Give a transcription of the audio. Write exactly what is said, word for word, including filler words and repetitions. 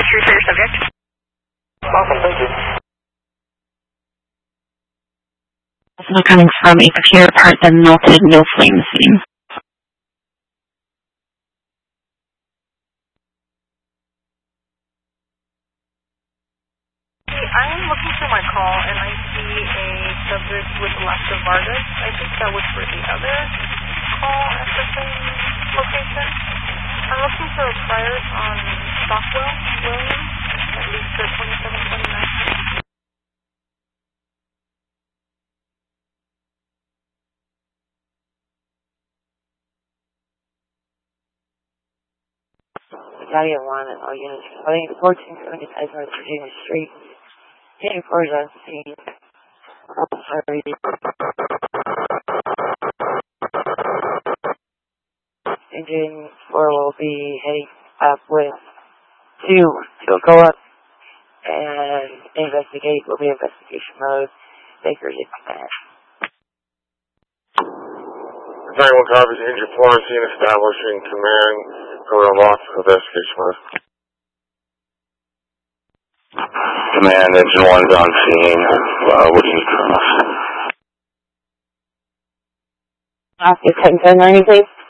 history for your subject. Awesome, thank you. Also coming from a computer part that melted, no flame missing. I am looking for my call, and I see a subject with Alaska Vargas. I think that was for the other call at the same location. I'm looking for a prior on Stockwell, William, at least the twenty-seven twenty-nine. Battalion one and all units responding to fourteen seventy-five North Virginia Street. Heading for the scene. Sorry. Engine four will be heading up with two. Two will go up and investigate will be investigation mode. Baker's in command. Battalion one copies, engine four on scene establishing command. Going to loss of investigation mode. Command, engine one is on scene. Uh, what do you need from us? Oscar ten ten ninety, please.